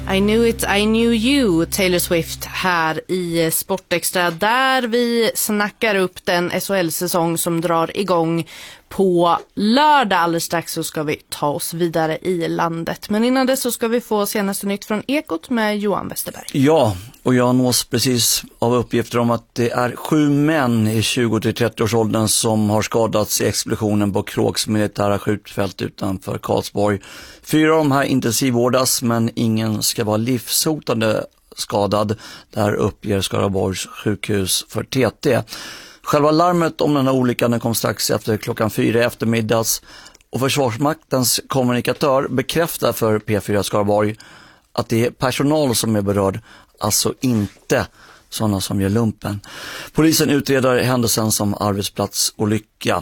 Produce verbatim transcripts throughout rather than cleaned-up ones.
I knew it, I knew you, Taylor Swift här i Sportextra, där vi snackar upp den S H L-säsong som drar igång på lördag. Alldeles strax så ska vi ta oss vidare i landet. Men innan det så ska vi få senaste nytt från Ekot med Johan Westerberg. Ja, och jag nås precis av uppgifter om att det är sju män i tjugo till trettio års åldern som har skadats i explosionen på Kråks militära skjutfält utanför Karlsborg. Fyra av de här intensivvårdas, men ingen ska vara livshotande skadad. Där uppger Skaraborgs sjukhus för T T. Själva larmet om den här olyckan kom strax efter klockan fyra eftermiddags, och Försvarsmaktens kommunikatör bekräftar för P fyra Skaraborg att det är personal som är berörd, alltså inte sådana som gör lumpen. Polisen utreder händelsen som arbetsplatsolycka.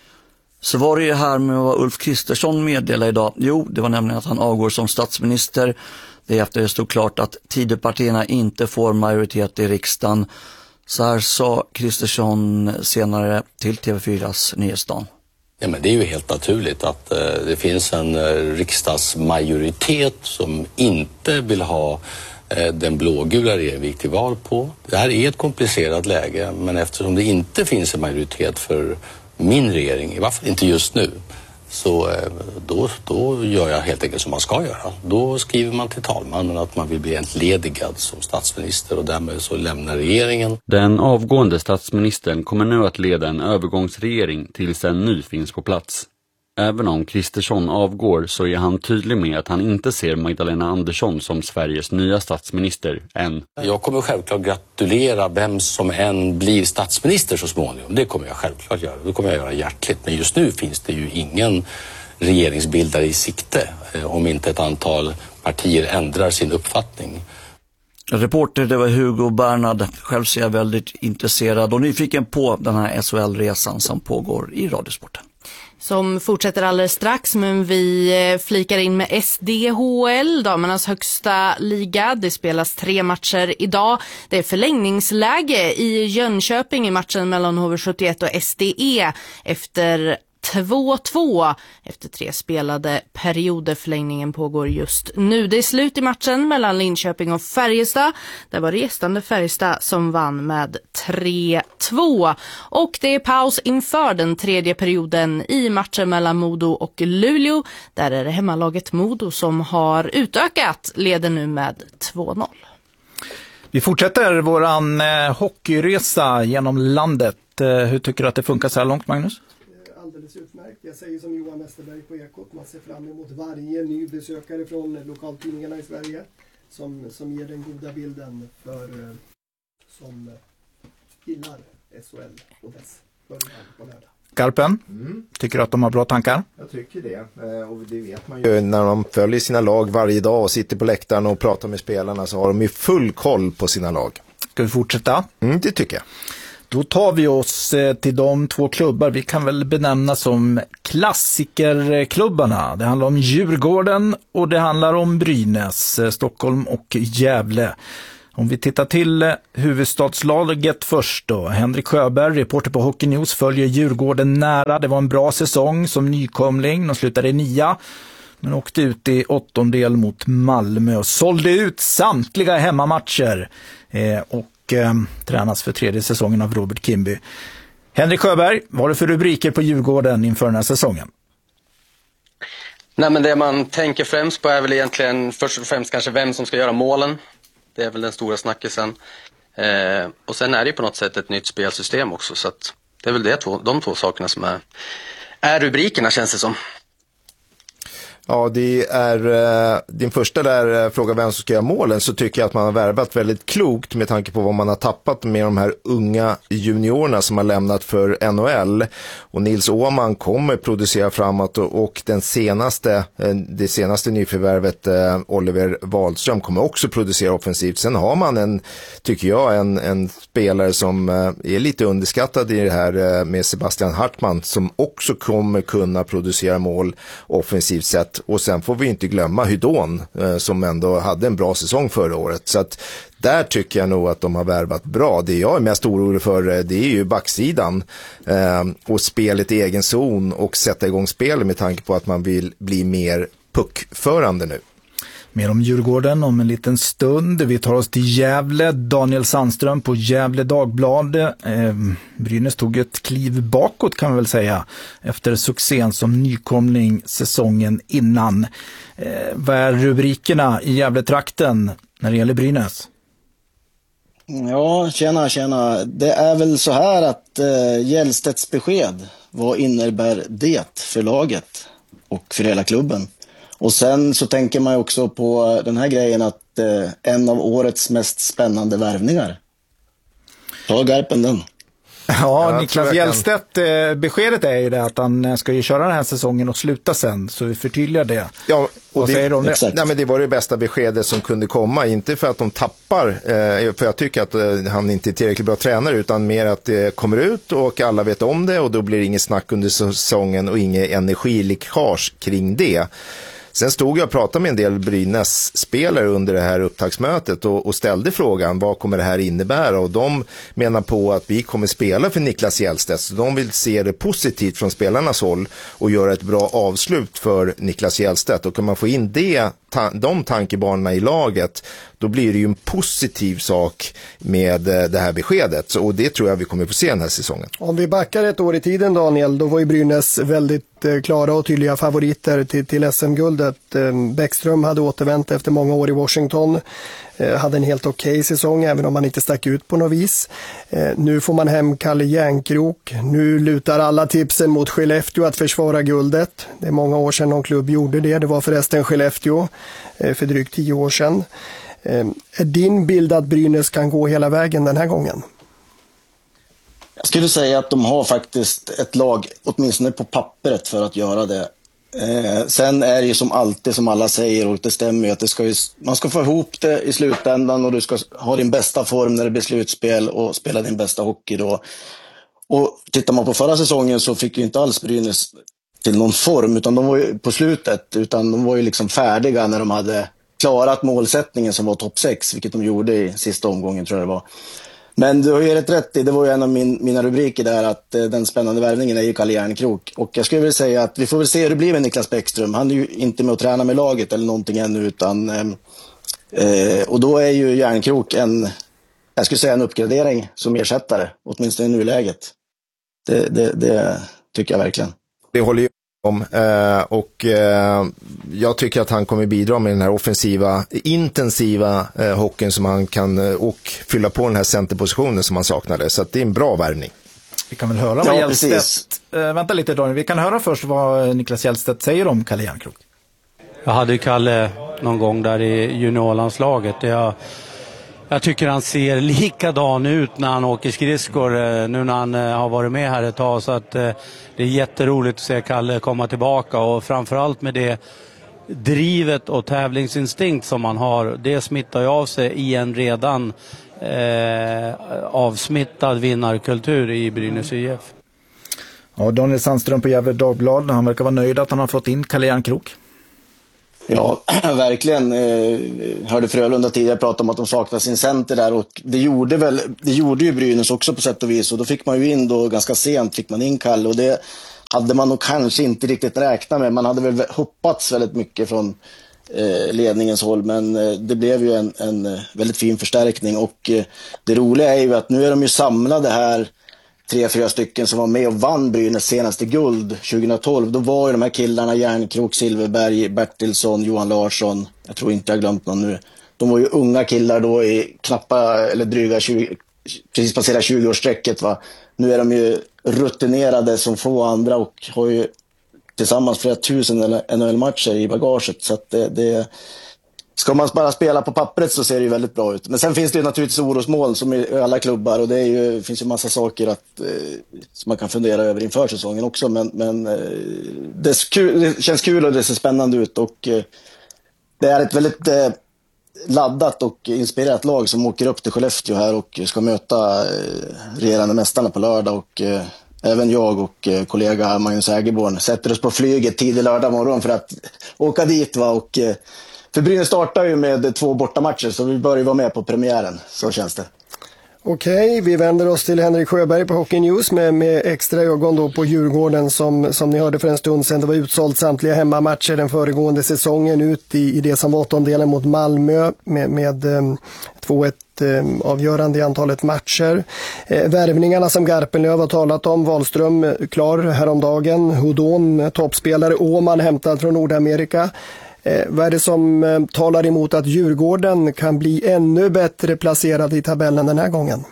Så var det ju här med vad Ulf Kristersson meddelade idag. Jo, det var nämligen att han avgår som statsminister. Det är efter det stod klart att Tidöpartierna inte får majoritet i riksdagen. Så här sa Kristersson senare till T V fyras Nyhetsdagen. Ja, men det är ju helt naturligt att eh, det finns en eh, riksdagsmajoritet som inte vill ha eh, den blågula regeringen vi gick till val på. Det här är ett komplicerat läge, men eftersom det inte finns en majoritet för min regering, i varje fall inte just nu, så eh, då, då gör jag helt enkelt som man ska göra. Då skriver man till talmannen att man vill bli entledigad som statsminister, och därmed så lämnar regeringen. Den avgående statsministern kommer nu att leda en övergångsregering tills en ny finns på plats. Även om Kristersson avgår så är han tydlig med att han inte ser Magdalena Andersson som Sveriges nya statsminister än. Jag kommer självklart gratulera vem som än blir statsminister så småningom. Det kommer jag självklart göra. Det kommer jag göra hjärtligt. Men just nu finns det ju ingen regeringsbildare i sikte om inte ett antal partier ändrar sin uppfattning. Reporter, det var Hugo Bernhard. Själv ser jag väldigt intresserad och nyfiken på den här S H L-resan som pågår i Radiosporten. Som fortsätter alldeles strax, men vi flikar in med S D H L, damernas högsta liga. Det spelas tre matcher idag. Det är förlängningsläge i Jönköping i matchen mellan H V sjuttioett och S D E efter två två efter tre spelade perioder. Förlängningen pågår just nu. Det är slut i matchen mellan Linköping och Färjestad. Det var det gästande Färjestad som vann med tre två. Och det är paus inför den tredje perioden i matchen mellan Modo och Luleå. Där är det hemmalaget Modo som har utökat, leder nu med två noll. Vi fortsätter våran eh, hockeyresa genom landet. Eh, hur tycker du att det funkar så här långt, Magnus? Alldeles utmärkt. Jag säger som Johan Westerberg på Ekot. Man ser fram emot varje ny besökare från lokaltidningarna i Sverige som, som ger den goda bilden för som gillar S H L och dess början på lördag. Garpen, mm. tycker du att de har bra tankar? Jag tycker det. Och det vet man ju när de följer sina lag varje dag och sitter på läktaren och pratar med spelarna, så har de ju full koll på sina lag. Ska vi fortsätta? Mm, det tycker jag. Då tar vi oss till de två klubbar vi kan väl benämna som klassikerklubbarna. Det handlar om Djurgården och det handlar om Brynäs, Stockholm och Gävle. Om vi tittar till huvudstadslaget först då. Henrik Sjöberg, reporter på Hockey News, följer Djurgården nära. Det var en bra säsong som nykomling. De slutade i nia, men åkte ut i åttondel mot Malmö och sålde ut samtliga hemmamatcher. Eh, och Eh, tränas för tredje säsongen av Robert Kimby. Henrik Sjöberg, vad har du för rubriker på Djurgården inför den här säsongen? Nej, men det man tänker främst på är väl egentligen först och främst kanske vem som ska göra målen. Det är väl den stora snackisen. Eh, och sen är det ju på något sätt ett nytt spelsystem också, så att det är väl det två, de två sakerna som är, är rubrikerna, känns det som. Ja, det är uh, din första där uh, fråga vem som ska göra målen, så tycker jag att man har värvat väldigt klokt med tanke på vad man har tappat med de här unga juniorerna som har lämnat för N H L. Och Nils Åhman kommer producera framåt och, och den senaste, uh, det senaste nyförvärvet uh, Oliver Wahlström kommer också producera offensivt. Sen har man en, tycker jag, en, en spelare som uh, är lite underskattad i det här uh, med Sebastian Hartman, som också kommer kunna producera mål offensivt sett. Och sen får vi inte glömma Hydon eh, som ändå hade en bra säsong förra året. Så att där tycker jag nog att de har värvat bra. Det jag är mest orolig för, det är ju backsidan eh, och spelet i egen zon och sätta igång spelet med tanke på att man vill bli mer puckförande nu. Mer om Djurgården om en liten stund. Vi tar oss till Gävle. Daniel Sandström på Gävle Dagblad. Eh, Brynäs tog ett kliv bakåt kan man väl säga efter succén som nykomling säsongen innan. Eh, vad är rubrikerna i Gävletrakten när det gäller Brynäs? Ja, tjena, tjena. Det är väl så här att eh, Gällstedts besked, vad innebär det för laget och för hela klubben? Och sen så tänker man också på den här grejen att eh, en av årets mest spännande värvningar. Ta Garpen den. Ja, Ja, Niklas Gällstedt, eh, beskedet är ju det att han ska ju köra den här säsongen och sluta sen, så vi förtydligar det. Ja, och Vad det, säger du om det? Nej, men det var det bästa beskedet som kunde komma, inte för att de tappar, eh, för jag tycker att eh, han inte är tillräckligt bra tränare, utan mer att det kommer ut och alla vet om det och då blir det inget snack under säsongen och inget energiläckage kring det. Sen stod jag och pratade med en del Brynäs-spelare under det här upptagsmötet och, och ställde frågan, vad kommer det här innebära? Och de menar på att vi kommer spela för Niklas Gällstedt, så de vill se det positivt från spelarnas håll och göra ett bra avslut för Niklas Gällstedt. Och kan man få in det, ta, de tankebanorna i laget, då blir det ju en positiv sak med det här beskedet. Så, och det tror jag vi kommer få se den här säsongen. Om vi backar ett år i tiden, Daniel, då var ju Brynäs väldigt eh, klara och tydliga favoriter till, till S M-guldet. Eh, Bäckström hade återvänt efter många år i Washington. Eh, hade en helt okej okay säsong, även om man inte stack ut på något vis. Eh, nu får man hem Kalle Järnkrok. Nu lutar alla tipsen mot Skellefteå att försvara guldet. Det är många år sedan någon klubb gjorde det. Det var förresten Skellefteå eh, för drygt tio år sedan. Eh, är din bild att Brynäs kan gå hela vägen den här gången? Jag skulle säga att de har faktiskt ett lag, åtminstone på pappret, för att göra det. Eh, sen är det ju som alltid, som alla säger, och det stämmer ju, att det ska ju, man ska få ihop det i slutändan och du ska ha din bästa form när det blir slutspel och spela din bästa hockey då. Och tittar man på förra säsongen så fick ju inte alls Brynäs till någon form, utan de var ju på slutet, utan de var ju liksom färdiga när de hade klarat målsättningen som var topp sex, vilket de gjorde i sista omgången, tror jag det var. Men du har ju rätt rätt i, det var ju en av min, mina rubriker där, att eh, den spännande värvningen är ju Kalle Järnkrok. Och jag skulle vilja säga att vi får väl se hur det blir med Niklas Bäckström. Han är ju inte med att träna med laget eller någonting ännu, utan eh, och då är ju Järnkrok en, jag skulle säga en uppgradering som ersättare, åtminstone i nuläget. Det, det, det tycker jag verkligen. Det håller ju om, eh, och eh, jag tycker att han kommer bidra med den här offensiva, intensiva eh, hockeyn som han kan, eh, och fylla på den här centerpositionen som han saknade, så att det är en bra värvning. Vi kan väl höra vad Ja, Gällstedt, äh, vänta lite Daniel, vi kan höra först vad Niklas Gällstedt säger om Kalle Järnkrok. Jag hade ju Kalle någon gång där i juniorlandslaget. Jag, jag tycker han ser likadan ut när han åker skridskor nu när han har varit med här ett tag, så att det är jätteroligt att se Kalle komma tillbaka, och framförallt med det drivet och tävlingsinstinkt som han har. Det smittar ju av sig i en redan eh, avsmittad vinnarkultur i Brynäs I F. Ja, Daniel Sandström på Gävle Dagblad, han verkar vara nöjd att han har fått in Kalle Järnkrok. Ja, verkligen. Eh, hörde Frölunda tidigare prata om att de saknar sin center där, och det gjorde väl, det gjorde ju Brynäs också på sätt och vis, och då fick man ju in då ganska sent fick man in Kalle, och det hade man nog kanske inte riktigt räknat med. Man hade väl hoppats väldigt mycket från eh, ledningens håll, men eh, det blev ju en, en väldigt fin förstärkning, och eh, det roliga är ju att nu är de ju samlade här, tre, fyra stycken som var med och vann Brynäs senaste guld tjugohundratolv. Då var ju de här killarna Järnkrok, Silverberg, Bertilsson, Johan Larsson, jag tror inte jag glömt någon nu. De var ju unga killar då i knappa eller dryga tjugo, precis passera tjugo-årssträcket, va. Nu är de ju rutinerade som få andra och har ju tillsammans flera tusen N H L-matcher i bagaget, så att det, det ska man bara spela på pappret så ser det ju väldigt bra ut. Men sen finns det ju naturligtvis orosmål som i alla klubbar, och det är ju, finns ju massa saker att, eh, som man kan fundera över inför säsongen också. Men, men eh, det, kul, det känns kul och det ser spännande ut, och eh, det är ett väldigt eh, laddat och inspirerat lag som åker upp till Skellefteå här och ska möta eh, regerande mästarna på lördag, och eh, även jag och eh, kollega Magnus Ägerborn sätter oss på flyget tidig lördag morgon för att åka dit, va, och eh, för Brynäs startar ju med två bortamatcher, så vi bör ju vara med på premiären, så känns det. Okej, vi vänder oss till Henrik Sjöberg på Hockey News med, med extra ögon då på Djurgården som, som ni hörde för en stund sedan. Det var utsålt samtliga hemmamatcher den föregående säsongen ut i, i det som var åttondelen mot Malmö med, med um, två ett um, avgörande i antalet matcher. Eh, värvningarna som Garpenlöv har talat om, Wahlström klar häromdagen, Hudon toppspelare, Åman hämtad från Nordamerika. Eh, vad är det som eh, talar emot att Djurgården kan bli ännu bättre placerad i tabellen den här gången?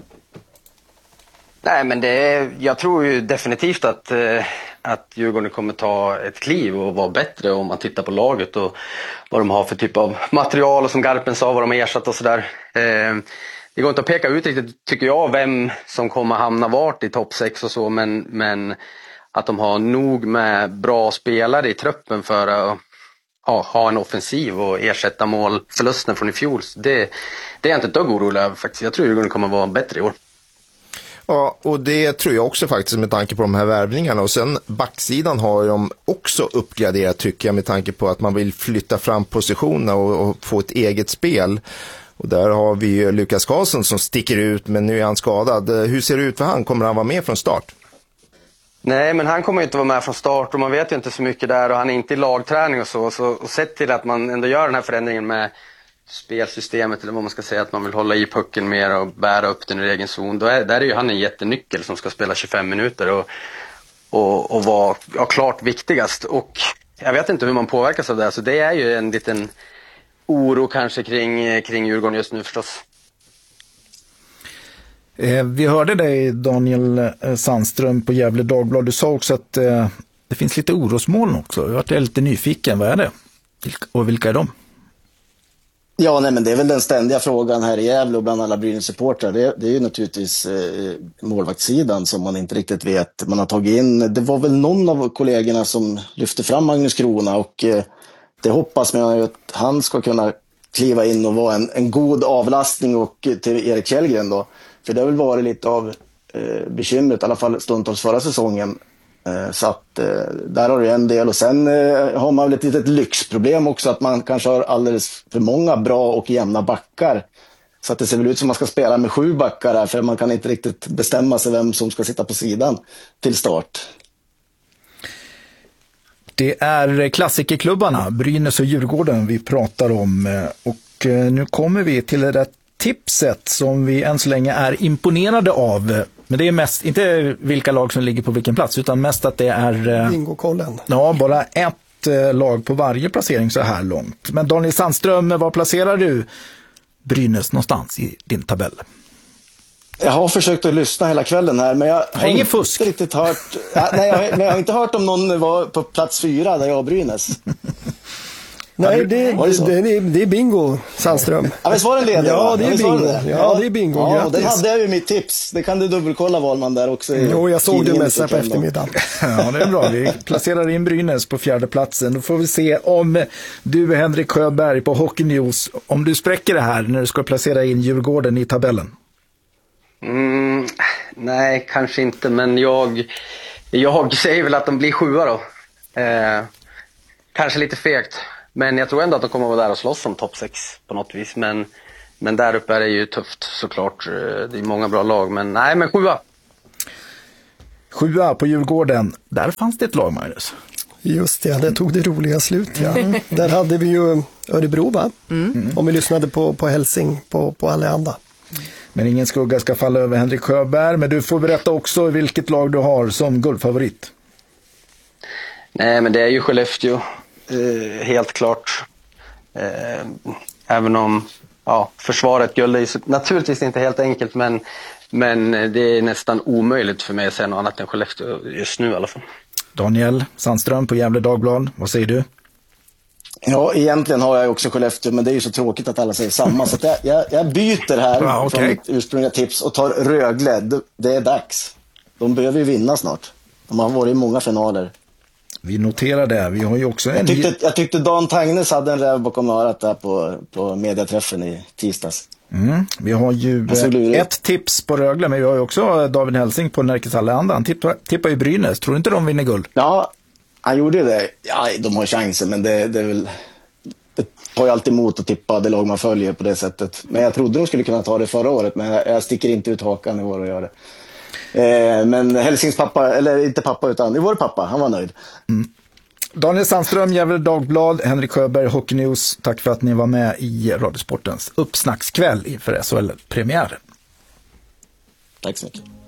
Nej, men det är, jag tror ju definitivt att, eh, att Djurgården kommer ta ett kliv och vara bättre om man tittar på laget och vad de har för typ av material och som Garpen sa, vad de har ersatt och sådär. Eh, det går inte att peka ut riktigt, tycker jag, vem som kommer hamna vart i topp sex och så, men, men att de har nog med bra spelare i truppen för att Ja, ha en offensiv och ersätta målförlusten från i fjol. Det, det är jag inte ett dugg orolig över faktiskt. Jag tror att det kommer vara bättre i år. Ja, och det tror jag också faktiskt med tanke på de här värvningarna. Och sen backsidan har de också uppgraderat tycker jag med tanke på att man vill flytta fram positionerna och, och få ett eget spel. Och där har vi ju Lukas Karlsson som sticker ut, men nu är han skadad. Hur ser det ut för han? Kommer han vara med från start? Nej, men han kommer inte vara med från start och man vet ju inte så mycket där och han är inte i lagträning och så. så och sett till att man ändå gör den här förändringen med spelsystemet eller vad man ska säga, att man vill hålla i pucken mer och bära upp den i egen zon. Då är, där är ju han en jättenyckel som ska spela tjugofem minuter och, och, och vara ja, klart viktigast. Och jag vet inte hur man påverkas av det, så det är ju en liten oro kanske kring, kring Djurgården just nu förstås. Eh, vi hörde dig Daniel eh, Sandström på Gävle Dagblad. Du sa också att eh, det finns lite orosmoln också. Jag var lite nyfiken. Vad är det? Vilka, och vilka är de? Ja, nej, men det är väl den ständiga frågan här i Gävle och bland alla Brynäs-supportrar. Det, det är ju naturligtvis eh, målvaktssidan som man inte riktigt vet. Man har tagit in, det var väl någon av kollegorna som lyfte fram Magnus Krona och eh, det hoppas man att han ska kunna kliva in och vara en, en god avlastning och till Erik Källgren då. För det har väl varit lite av eh, bekymret, i alla fall stundtals förra säsongen. Eh, så att eh, där har du en del. Och sen eh, har man väl ett litet lyxproblem också, att man kanske har alldeles för många bra och jämna backar. Så att det ser väl ut som man ska spela med sju backar här, för man kan inte riktigt bestämma sig vem som ska sitta på sidan till start. Det är klassikerklubbarna, Brynäs och Djurgården vi pratar om. Och nu kommer vi till det tipset som vi än så länge är imponerade av. Men det är mest, inte vilka lag som ligger på vilken plats, utan mest att det är bingokollen. Ja, bara ett lag på varje placering så här långt. Men Daniel Sandström, var placerar du Brynäs någonstans i din tabell? Jag har försökt att lyssna hela kvällen här, men jag har ingen inte fusk. riktigt hört. Ja, nej, jag, men jag har inte hört om någon var på plats fyra där jag har Brynäs. Nej, det, det, det, det är bingo, Sandström. Ja, visst var det ledare? Ja, det är ja, bingo. Det? Ja, det är bingo. Ja, grattis. den hade jag ju mitt tips. Det kan du dubbelkolla, Wahlman, där också. Jo, jag såg det mest på eftermiddagen. Ja, det är bra. Vi placerar in Brynäs på fjärde platsen. Då får vi se om du, Henrik Sjöberg på Hockey News, om du spräcker det här när du ska placera in Djurgården i tabellen. Mm, nej, kanske inte, men jag, jag säger väl att de blir sjua då. Eh, kanske lite fegt, men jag tror ändå att de kommer att vara där och slåss om topp sex på något vis. Men, men där uppe är det ju tufft såklart. Det är många bra lag, men nej, men sjua. Sjua på Djurgården, där fanns det ett lag, Magnus. Just det, det tog det roliga slut. Ja. Där hade vi ju Örebro, va? Mm. Om vi lyssnade på, på Helsing, på, på Allehanda. Men ingen skugga ska falla över Henrik Sjöberg. Men du får berätta också vilket lag du har som guldfavorit. Nej, men det är ju Skellefteå. Eh, helt klart. Eh, även om ja, försvaret guld är ju naturligtvis inte helt enkelt. Men, men det är nästan omöjligt för mig att säga något annat än Skellefteå just nu i alla fall. Daniel Sandström på Gävle Dagblad. Vad säger du? Ja, egentligen har jag också Skellefteå, men det är ju så tråkigt att alla säger samma. Så att jag, jag, jag byter här ja, okay. från mitt ursprungliga tips och tar Rögle. Det är dags. De behöver ju vinna snart. De har varit i många finaler. Vi noterar det. Vi har ju också en... jag, tyckte, jag tyckte Dan Tagnes hade en räv bakom örat där på, på mediaträffen i tisdags. Mm. Vi har ju ett tips på Rögle, men vi har ju också David Helsing på Närkes Allehanda. Han tippar, tippar ju Brynäs. Tror du inte de vinner guld? Ja, han gjorde det. Ja, de har chansen, men det, det är väl ett par alltid emot att tippa det lag man följer på det sättet. Men jag trodde de skulle kunna ta det förra året, men jag, jag sticker inte ut hakan i år och gör det. Eh, men Helsings pappa, eller inte pappa utan det var pappa, han var nöjd. Mm. Daniel Sandström, Gefle Dagblad, Henrik Sjöberg, Hockey News. Tack för att ni var med i Radiosportens uppsnackskväll inför S H L-premiären. Tack så mycket.